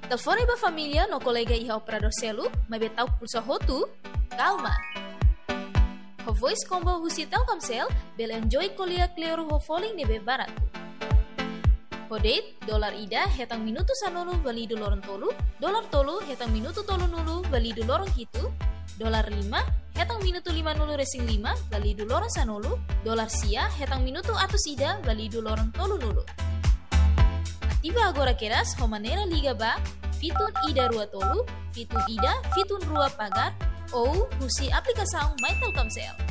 Telefone ba família no colega iha operador celu, mas betau pulsa hotu? Calma. Ho voice combo husi Telkomsel, bel enjoy kuliah kleru ho falling nebe baratu. Ho date, dolar ida hetang minutu sanulu validu lorong tolu, dolar tolu hetang minutu tolu nulu validu lorong hitu, dolar 5 hetang minutu 5 nulu resing 5 validu lorong sanulu, dolar sia hetang minutu atus ida validu lorong tolu nulu. Tiba agora keras ho manera liga ba, fitun ida rua tolu, fitun ida, fitun rua pagar, ou husi aplikasang My Telkomsel.